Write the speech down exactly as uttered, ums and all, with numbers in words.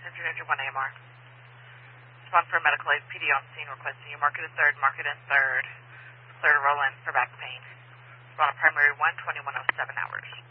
Entry Engine one A M R. Respond for medical aid, P D on scene requesting you mark it in third, mark it in third. Clear to roll in for back pain. Respond to primary one, twenty-one oh seven hours.